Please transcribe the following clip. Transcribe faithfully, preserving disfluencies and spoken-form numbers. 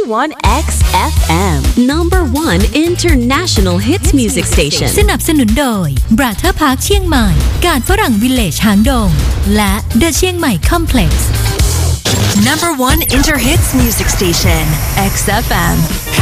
one X F M number one international hits music station สนับสนุนโดย Brother Park เชียงใหม่การฝรั่ง Village หางดงและ The เชียงใหม่ Complex number one inter hits music station X F M